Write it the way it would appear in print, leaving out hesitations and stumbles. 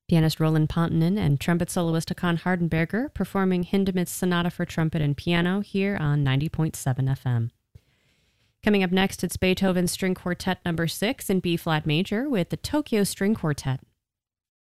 Pianist Roland Pontonen and trumpet soloist Hakan Hardenberger performing Hindemith's Sonata for Trumpet and Piano here on 90.7 FM. Coming up next, it's Beethoven's String Quartet No. 6 in B-flat major with the Tokyo String Quartet.